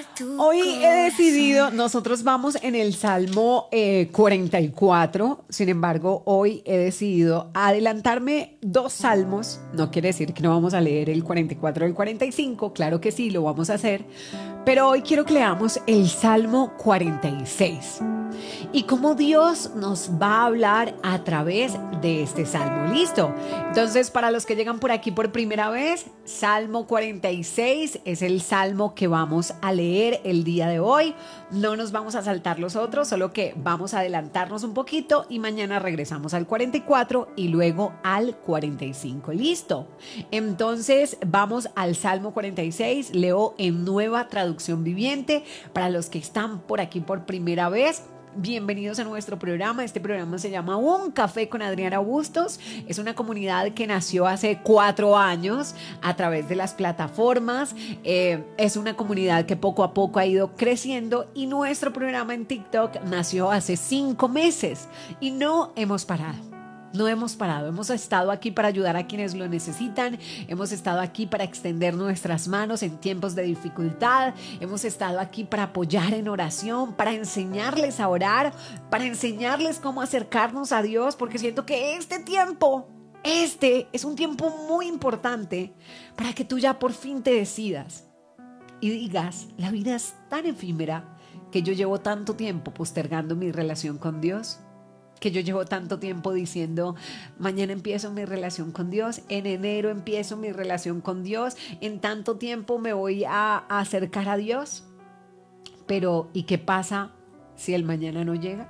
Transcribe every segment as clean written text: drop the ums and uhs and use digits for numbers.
Hoy he decidido, nosotros vamos en el Salmo 44, sin embargo, hoy he decidido adelantarme dos salmos. No quiere decir que no vamos a leer el 44 o el 45, claro que sí, lo vamos a hacer, pero hoy quiero que leamos el Salmo 46 y cómo Dios nos va a hablar a través de este salmo. ¿Listo? Entonces, para los que llegan por aquí por primera vez, Salmo 46 es el salmo que vamos a leer el día de hoy. No nos vamos a saltar los otros, solo que vamos a adelantarnos un poquito y mañana regresamos al 44 y luego al 45. ¿Listo? Entonces, vamos al Salmo 46. Leo en Nueva Traducción Viviente. Para los que están por aquí por primera vez, bienvenidos a nuestro programa. Este programa se llama Un Café con Adriana Bustos. Es una comunidad que nació hace 4 años a través de las plataformas. Es una comunidad que poco a poco ha ido creciendo y nuestro programa en TikTok nació hace 5 meses y no hemos parado. No hemos parado, hemos estado aquí para ayudar a quienes lo necesitan, hemos estado aquí para extender nuestras manos en tiempos de dificultad, hemos estado aquí para apoyar en oración, para enseñarles a orar, para enseñarles cómo acercarnos a Dios, porque siento que este es un tiempo muy importante para que tú ya por fin te decidas y digas, la vida es tan efímera que yo llevo tanto tiempo postergando mi relación con Dios, que yo llevo tanto tiempo diciendo, mañana empiezo mi relación con Dios, en enero empiezo mi relación con Dios, en tanto tiempo me voy a acercar a Dios. Pero, ¿y qué pasa si el mañana no llega?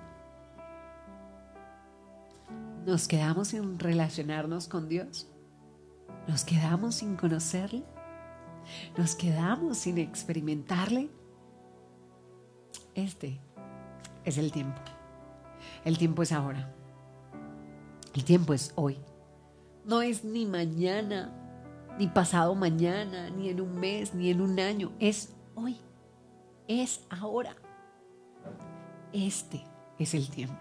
¿Nos quedamos sin relacionarnos con Dios? ¿Nos quedamos sin conocerle? ¿Nos quedamos sin experimentarle? Este es el tiempo. El tiempo es ahora. El tiempo es hoy. No es ni mañana, ni pasado mañana, ni en un mes, ni en un año. Es hoy. Es ahora. Este es el tiempo.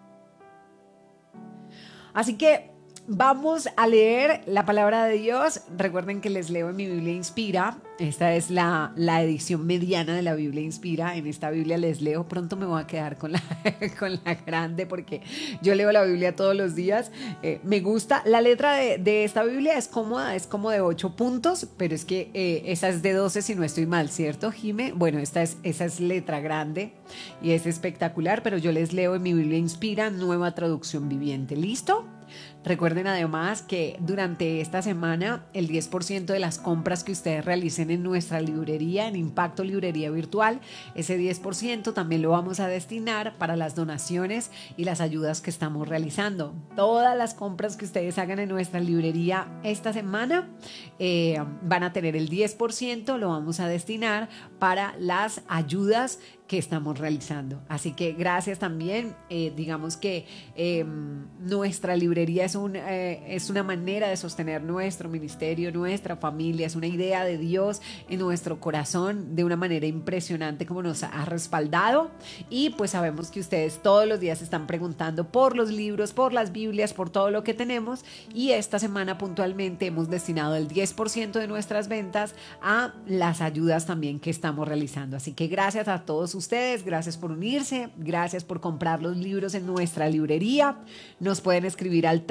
Así que vamos a leer la palabra de Dios. Recuerden que les leo en mi Biblia Inspira. Esta es la edición mediana de la Biblia Inspira. En esta Biblia les leo. Pronto me voy a quedar con con la grande porque yo leo la Biblia todos los días. Me gusta. La letra de esta Biblia es cómoda, es como de 8 puntos, pero es que esa es de 12 si no estoy mal, ¿cierto, Jime? Bueno, esa es letra grande y es espectacular, pero yo les leo en mi Biblia Inspira, Nueva Traducción Viviente. ¿Listo? Recuerden además que durante esta semana el 10% de las compras que ustedes realicen en nuestra librería, en Impacto Librería Virtual, ese 10% también lo vamos a destinar para las donaciones y las ayudas que estamos realizando. Todas las compras que ustedes hagan en nuestra librería esta semana van a tener el 10%, lo vamos a destinar para las ayudas que estamos realizando. Así que gracias también. Digamos que nuestra librería es una manera de sostener nuestro ministerio, nuestra familia, es una idea de Dios en nuestro corazón de una manera impresionante como nos ha respaldado. Y pues sabemos que ustedes todos los días están preguntando por los libros, por las Biblias, por todo lo que tenemos, y esta semana puntualmente hemos destinado el 10% de nuestras ventas a las ayudas también que estamos realizando. Así que gracias a todos ustedes, gracias por unirse, gracias por comprar los libros en nuestra librería. Nos pueden escribir al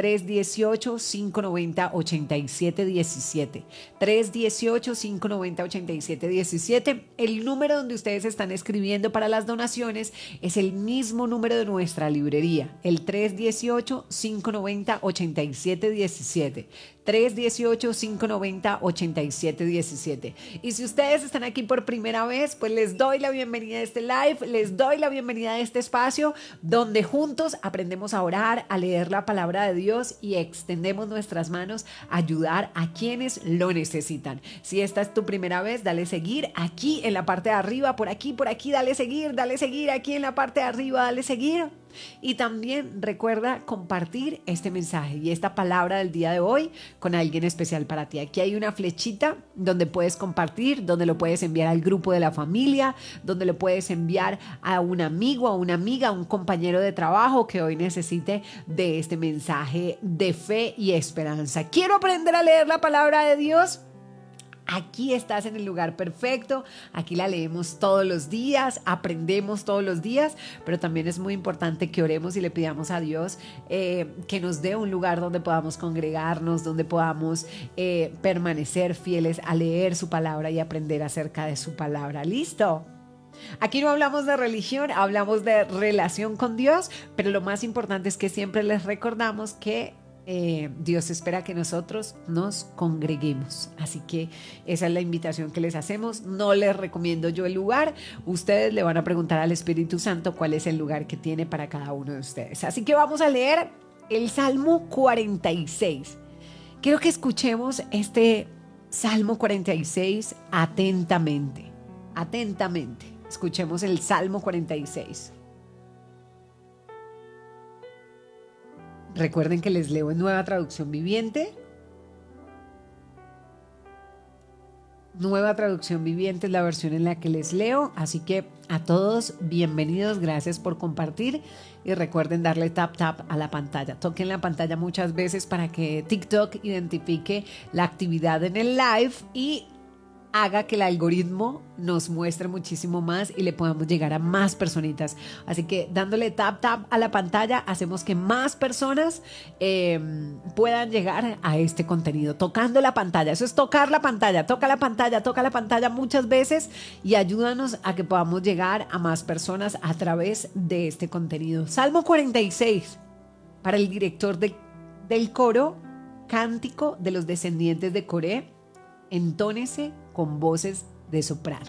318-590-8717. 318-590-8717. El número donde ustedes están escribiendo para las donaciones es el mismo número de nuestra librería, el 318-590-8717. 318-590-8717. Y si ustedes están aquí por primera vez, pues les doy la bienvenida a este live, les doy la bienvenida a este espacio donde juntos aprendemos a orar, a leer la palabra de Dios y extendemos nuestras manos a ayudar a quienes lo necesitan. Si esta es tu primera vez, dale seguir aquí en la parte de arriba, por aquí, dale seguir aquí en la parte de arriba, dale seguir. Y también recuerda compartir este mensaje y esta palabra del día de hoy con alguien especial para ti. Aquí hay una flechita donde puedes compartir, donde lo puedes enviar al grupo de la familia, donde lo puedes enviar a un amigo, a una amiga, a un compañero de trabajo que hoy necesite de este mensaje de fe y esperanza. Quiero aprender a leer la palabra de Dios. aquí estás en el lugar perfecto, aquí la leemos todos los días, aprendemos todos los días, pero también es muy importante que oremos y le pidamos a Dios que nos dé un lugar donde podamos congregarnos, donde podamos permanecer fieles a leer su palabra y aprender acerca de su palabra. ¿Listo? Aquí no hablamos de religión, hablamos de relación con Dios, pero lo más importante es que siempre les recordamos que Dios espera que nosotros nos congreguemos. Así que esa es la invitación que les hacemos. No les recomiendo yo el lugar. Ustedes le van a preguntar al Espíritu Santo cuál es el lugar que tiene para cada uno de ustedes. Así que vamos a leer el Salmo 46. Quiero que escuchemos este Salmo 46 atentamente. Atentamente. Escuchemos el Salmo 46. Recuerden que les leo en Nueva Traducción Viviente. Nueva Traducción Viviente es la versión en la que les leo. Así que a todos, bienvenidos. Gracias por compartir. Y recuerden darle tap tap a la pantalla. Toquen la pantalla muchas veces para que TikTok identifique la actividad en el live y haga que el algoritmo nos muestre muchísimo más y le podamos llegar a más personitas. Así que dándole tap tap a la pantalla hacemos que más personas puedan llegar a este contenido. Tocando la pantalla, eso es tocar la pantalla. Toca la pantalla muchas veces y ayúdanos a que podamos llegar a más personas a través de este contenido. Salmo 46 para el director del coro, cántico de los descendientes de Coré. Entónese con voces de soprano.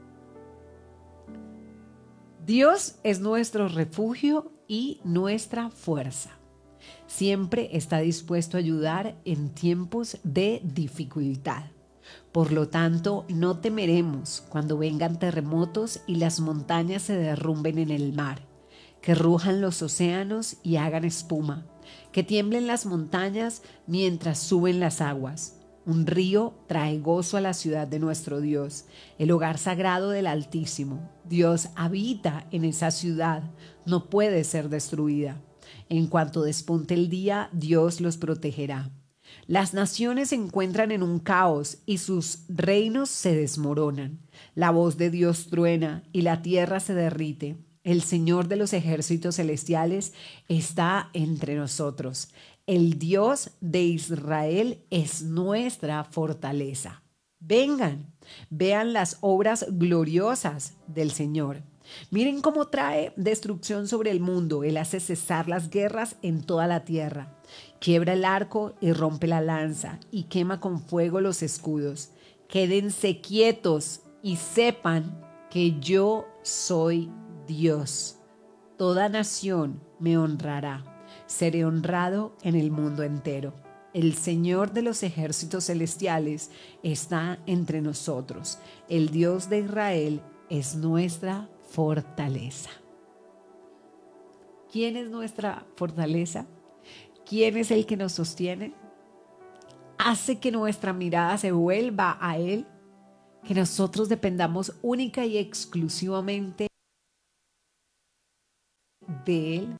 Dios es nuestro refugio y nuestra fuerza. Siempre está dispuesto a ayudar en tiempos de dificultad. Por lo tanto, no temeremos cuando vengan terremotos y las montañas se derrumben en el mar, que rujan los océanos y hagan espuma, que tiemblen las montañas mientras suben las aguas. Un río trae gozo a la ciudad de nuestro Dios, el hogar sagrado del Altísimo. Dios habita en esa ciudad, no puede ser destruida. En cuanto despunte el día, Dios los protegerá. Las naciones se encuentran en un caos y sus reinos se desmoronan. La voz de Dios truena y la tierra se derrite. El Señor de los ejércitos celestiales está entre nosotros. El Dios de Israel es nuestra fortaleza. Vengan, vean las obras gloriosas del Señor. Miren cómo trae destrucción sobre el mundo. Él hace cesar las guerras en toda la tierra. Quiebra el arco y rompe la lanza y quema con fuego los escudos. Quédense quietos y sepan que yo soy Dios. Toda nación me honrará. Seré honrado en el mundo entero. El Señor de los ejércitos celestiales está entre nosotros. El Dios de Israel es nuestra fortaleza. ¿Quién es nuestra fortaleza? ¿Quién es el que nos sostiene? Hace que nuestra mirada se vuelva a Él, que nosotros dependamos única y exclusivamente de Él.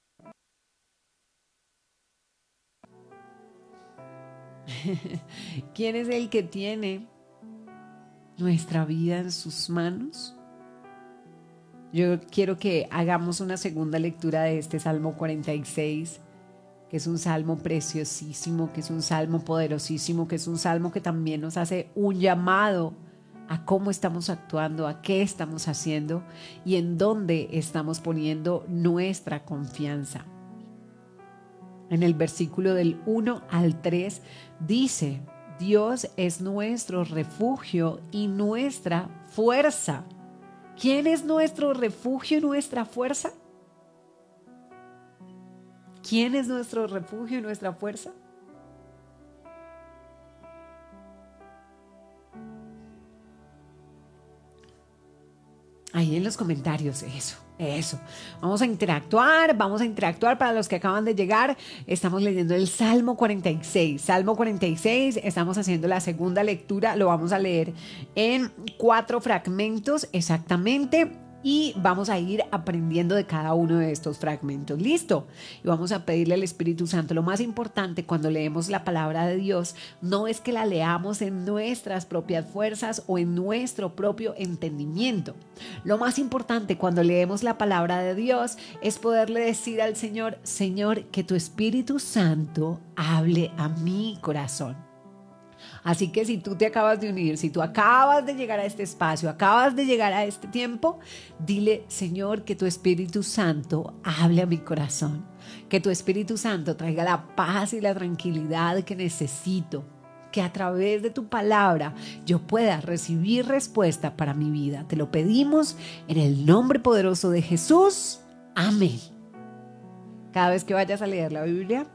¿Quién es el que tiene nuestra vida en sus manos? Yo quiero que hagamos una segunda lectura de este Salmo 46, que es un salmo preciosísimo, que es un salmo poderosísimo, que es un salmo que también nos hace un llamado a cómo estamos actuando, a qué estamos haciendo y en dónde estamos poniendo nuestra confianza. En el versículo del 1 al 3 dice: Dios es nuestro refugio y nuestra fuerza. ¿Quién es nuestro refugio y nuestra fuerza? ¿Quién es nuestro refugio y nuestra fuerza? Ahí en los comentarios, eso. Vamos a interactuar para los que acaban de llegar. Estamos leyendo el Salmo 46. Salmo 46, estamos haciendo la segunda lectura. Lo vamos a leer en 4 fragmentos exactamente. Y vamos a ir aprendiendo de cada uno de estos fragmentos. ¿Listo? Y vamos a pedirle al Espíritu Santo. Lo más importante cuando leemos la palabra de Dios no es que la leamos en nuestras propias fuerzas o en nuestro propio entendimiento. Lo más importante cuando leemos la palabra de Dios es poderle decir al Señor: Señor, que tu Espíritu Santo hable a mi corazón. Así que si tú te acabas de unir, si tú acabas de llegar a este espacio, acabas de llegar a este tiempo, dile: Señor, que tu Espíritu Santo hable a mi corazón, que tu Espíritu Santo traiga la paz y la tranquilidad que necesito, que a través de tu palabra yo pueda recibir respuesta para mi vida. Te lo pedimos en el nombre poderoso de Jesús. Amén. Cada vez que vayas a leer la Biblia,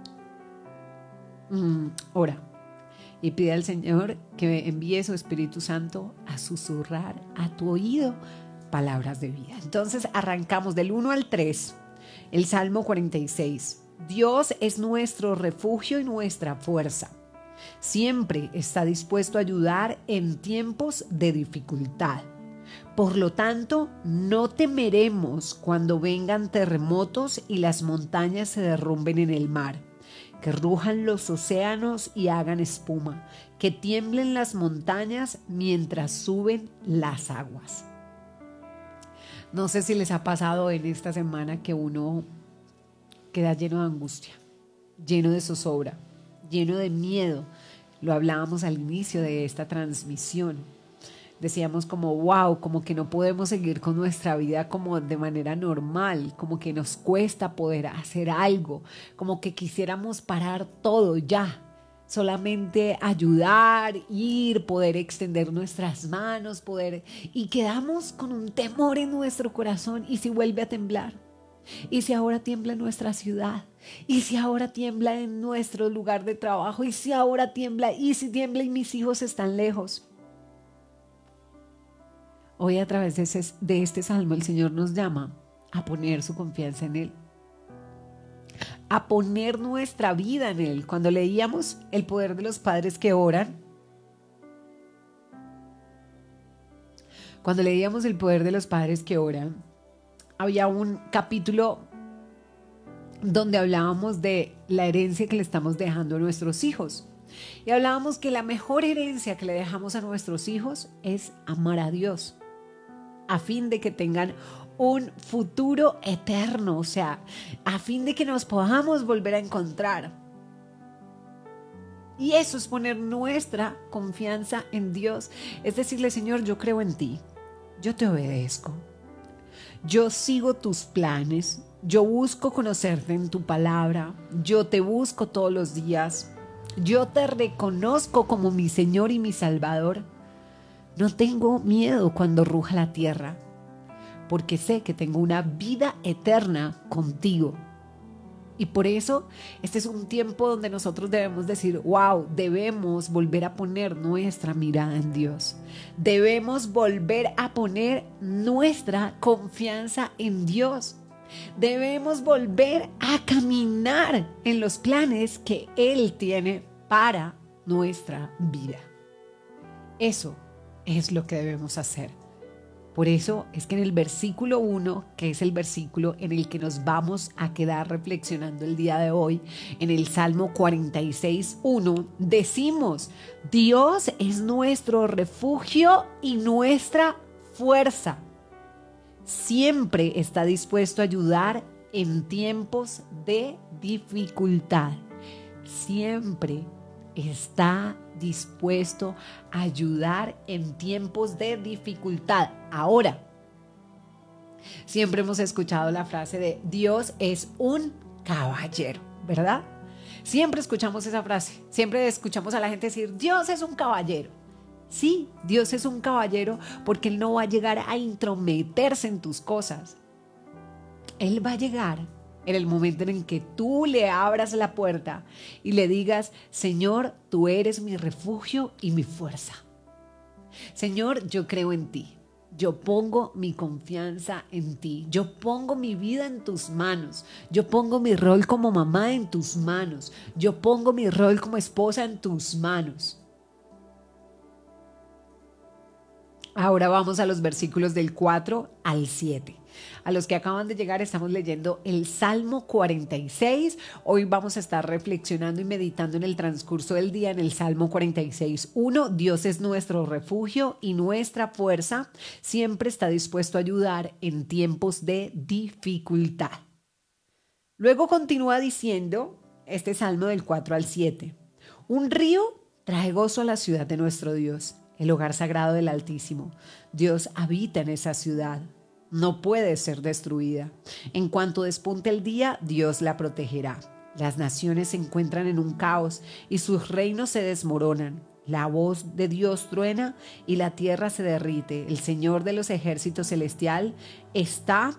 ora. Y pide al Señor que envíe su Espíritu Santo a susurrar a tu oído palabras de vida. Entonces arrancamos del 1 al 3, el Salmo 46. Dios es nuestro refugio y nuestra fuerza. Siempre está dispuesto a ayudar en tiempos de dificultad. Por lo tanto, no temeremos cuando vengan terremotos y las montañas se derrumben en el mar, que rujan los océanos y hagan espuma, que tiemblen las montañas mientras suben las aguas. No sé si les ha pasado en esta semana que uno queda lleno de angustia, lleno de zozobra, lleno de miedo. Lo hablábamos al inicio de esta transmisión. Decíamos como wow, como que no podemos seguir con nuestra vida como de manera normal, como que nos cuesta poder hacer algo, como que quisiéramos parar todo ya, solamente ayudar, ir, poder extender nuestras manos, y quedamos con un temor en nuestro corazón. ¿Y si vuelve a temblar? ¿Y si ahora tiembla en nuestra ciudad? ¿Y si ahora tiembla en nuestro lugar de trabajo? ¿Y si ahora tiembla? ¿Y si tiembla y mis hijos están lejos? Hoy a través de este salmo el Señor nos llama a poner su confianza en Él, a poner nuestra vida en Él. Cuando leíamos el poder de los padres que oran, había un capítulo donde hablábamos de la herencia que le estamos dejando a nuestros hijos. Y hablábamos que la mejor herencia que le dejamos a nuestros hijos es amar a Dios, a fin de que tengan un futuro eterno, o sea, a fin de que nos podamos volver a encontrar. Y eso es poner nuestra confianza en Dios, es decirle: Señor, yo creo en ti, yo te obedezco, yo sigo tus planes, yo busco conocerte en tu palabra, yo te busco todos los días, yo te reconozco como mi Señor y mi Salvador. No tengo miedo cuando ruja la tierra, porque sé que tengo una vida eterna contigo. Y por eso este es un tiempo donde nosotros debemos decir: wow, debemos volver a poner nuestra mirada en Dios. Debemos volver a poner nuestra confianza en Dios. Debemos volver a caminar en los planes que Él tiene para nuestra vida. Eso es lo que debemos hacer. Por eso es que en el versículo 1, que es el versículo en el que nos vamos a quedar reflexionando el día de hoy, en el Salmo 46:1, decimos: Dios es nuestro refugio y nuestra fuerza. Siempre está dispuesto a ayudar en tiempos de dificultad. Siempre está dispuesto a ayudar en tiempos de dificultad. Ahora, siempre hemos escuchado la frase de Dios es un caballero, ¿verdad? Siempre escuchamos esa frase, siempre escuchamos a la gente decir: Dios es un caballero. Sí, Dios es un caballero porque Él no va a llegar a intrometerse en tus cosas. Él va a llegar en el momento en el que tú le abras la puerta y le digas: Señor, tú eres mi refugio y mi fuerza. Señor, yo creo en ti. Yo pongo mi confianza en ti. Yo pongo mi vida en tus manos. Yo pongo mi rol como mamá en tus manos. Yo pongo mi rol como esposa en tus manos. Ahora vamos a los versículos del 4 al 7. A los que acaban de llegar estamos leyendo el Salmo 46. Hoy vamos a estar reflexionando y meditando en el transcurso del día en el Salmo 46. 1. Dios es nuestro refugio y nuestra fuerza. Siempre está dispuesto a ayudar en tiempos de dificultad. Luego continúa diciendo este Salmo del 4 al 7. Un río trae gozo a la ciudad de nuestro Dios, el hogar sagrado del Altísimo. Dios habita en esa ciudad. No puede ser destruida. En cuanto despunte el día, Dios la protegerá. Las naciones se encuentran en un caos y sus reinos se desmoronan. La voz de Dios truena y la tierra se derrite. El Señor de los ejércitos celestiales está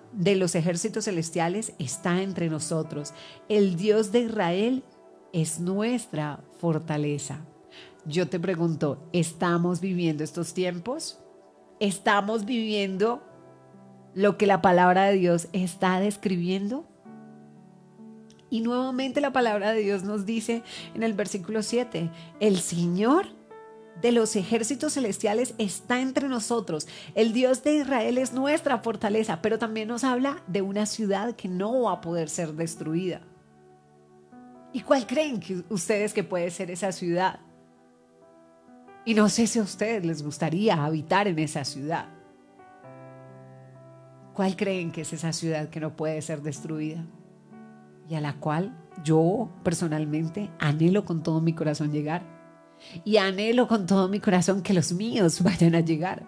entre nosotros. El Dios de Israel es nuestra fortaleza. Yo te pregunto, ¿estamos viviendo estos tiempos? ¿Estamos viviendo lo que la palabra de Dios está describiendo? Y nuevamente la palabra de Dios nos dice en el versículo 7, el Señor de los ejércitos celestiales está entre nosotros. El Dios de Israel es nuestra fortaleza, pero también nos habla de una ciudad que no va a poder ser destruida. ¿Y cuál creen que ustedes que puede ser esa ciudad? Y no sé si a ustedes les gustaría habitar en esa ciudad. ¿Cuál creen que es esa ciudad que no puede ser destruida? Y a la cual yo personalmente anhelo con todo mi corazón llegar. Y anhelo con todo mi corazón que los míos vayan a llegar.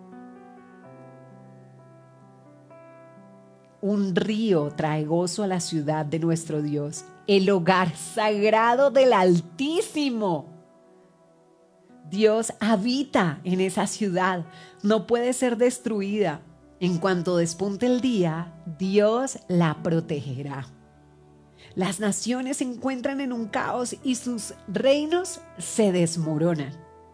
Un río trae gozo a la ciudad de nuestro Dios, el hogar sagrado del Altísimo. Dios habita en esa ciudad, no puede ser destruida. En cuanto despunte el día, Dios la protegerá. Las naciones se encuentran en un caos y sus reinos se desmoronan.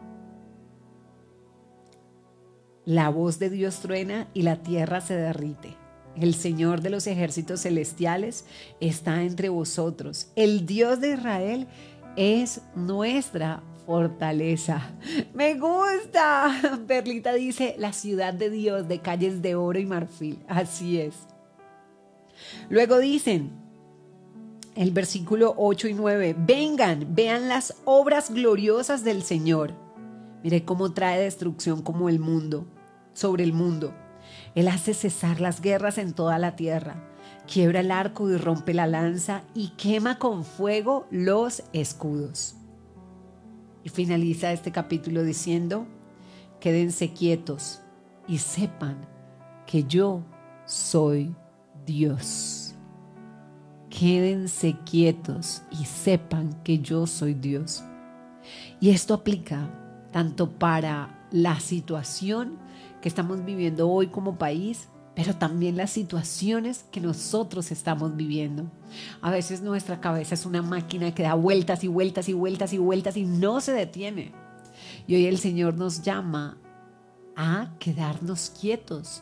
La voz de Dios truena y la tierra se derrite. El Señor de los ejércitos celestiales está entre vosotros. El Dios de Israel es nuestra fortaleza. Me gusta. Perlita dice, la ciudad de Dios de calles de oro y marfil. Así es. Luego dicen, el versículo 8 y 9, vengan, vean las obras gloriosas del Señor. Mire cómo trae destrucción como el mundo, sobre el mundo. Él hace cesar las guerras en toda la tierra, quiebra el arco y rompe la lanza y quema con fuego los escudos. Y finaliza este capítulo diciendo, quédense quietos y sepan que yo soy Dios. Quédense quietos y sepan que yo soy Dios. Y esto aplica tanto para la situación que estamos viviendo hoy como país, pero también las situaciones que nosotros estamos viviendo. A veces nuestra cabeza es una máquina que da vueltas y vueltas y vueltas y vueltas y no se detiene. Y hoy el Señor nos llama a quedarnos quietos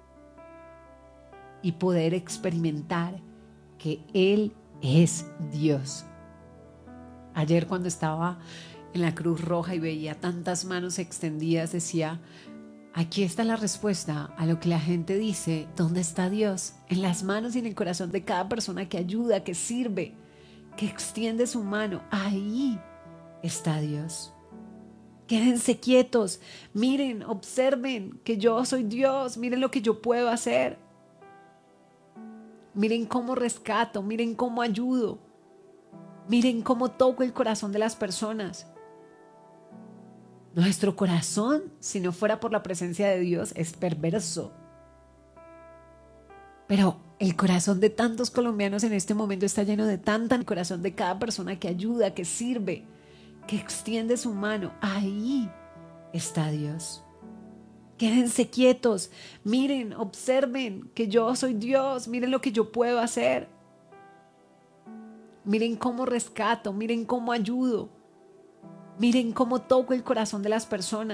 y poder experimentar que Él es Dios. Ayer cuando estaba en la Cruz Roja y veía tantas manos extendidas, decía, aquí está la respuesta a lo que la gente dice, ¿dónde está Dios? En las manos y en el corazón de cada persona que ayuda, que sirve, que extiende su mano. Ahí está Dios. Quédense quietos, miren, observen que yo soy Dios, miren lo que yo puedo hacer. Miren cómo rescato, miren cómo ayudo, miren cómo toco el corazón de las personas. Nuestro corazón, si no fuera por la presencia de Dios, es perverso. Pero el corazón de tantos colombianos en este momento está lleno de el corazón de cada persona que ayuda, que sirve, que extiende su mano. Ahí está Dios. Quédense quietos, miren, observen que yo soy Dios, miren lo que yo puedo hacer. Miren cómo rescato, miren cómo ayudo, miren cómo toco el corazón de las personas.